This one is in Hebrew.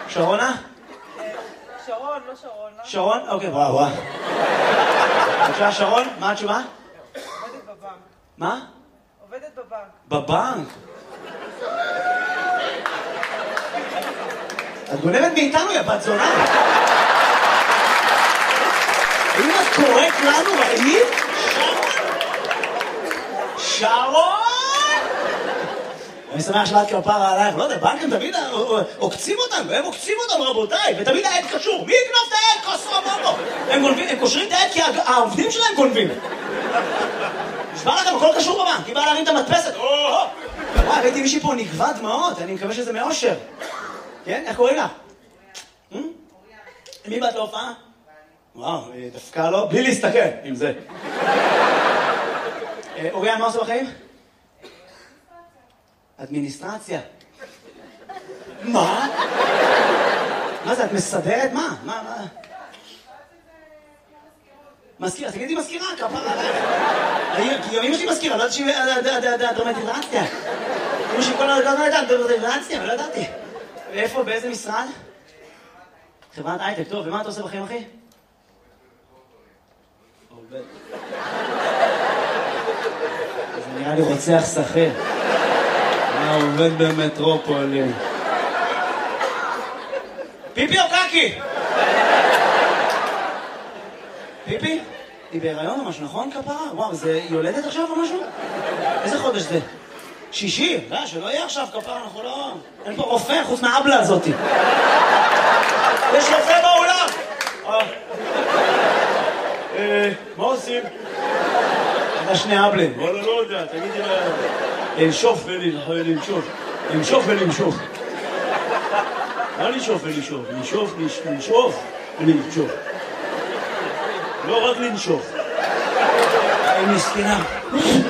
שרונה? שרון, לא שרונה. שרון? אוקיי, וואו. בבקשה, שרון, מה התשובה? עובדת בבנק. מה? עובדת בבנק. בבנק? את גונבת מאיתנו, יא בת זונה. האם את קוראת לנו רעים? שרון! אני שמח שלאת כפרה עלייך, לא יודע, בנקים תמיד עוקצים אותנו, הם עוקצים אותנו רבותיי, ותמיד העד קשור. מי יקנוב את העד? כוסו המומו. הם קושרים את העד כי העובדים שלהם גונבים. נשמע לכם, הכל קשור בבנק, היא באה להרים את המדפסת. וואי, ראיתי מישהי פה נגבה דמעות, אני מקווה שזה מאושר. כן? איך קוראים לך? מי באת להופעה? וואו, דווקא לא, בלי להסתכל עם זה. אוריאן, מה עושה בחיים? אדמיניסטרציה. מה? מה זה, את מסדרת? מה? מזכירה, תגידי מזכירה, כפרה עליך. כי גם אמא שלי מזכירה, לא ידעתי שהיא דרמטיזציה. אמא שלי כל הזמן הייתה דרמטיזציה, לא ידעתי. ואיפה, באיזה משרד? חברת הייטק, טוב, ומה אתה עושה בחיים, אחי? עובד. זה נראה לי רוצח שכיר. עובד במטרופולין. פיפי או קקי? פיפי? היא בהיריון או משהו, נכון כפרה? וואו, זה יולדת עכשיו או משהו? איזה חודש זה? שישי? לא, שלא יהיה עכשיו כפרה, אנחנו לא... אין פה רופא חוץ מהאבלה הזאתי. יש רופא באולם! מה עושים? אתה שני אבלים. וואלה, לא יודע, תגידי לה... לנשוף ולנשוף. לנשוף ולנשוף. לא לנשוף ולנשוף. לנשוף ולנשוף. לא רק לנשוף. היא מסכנה.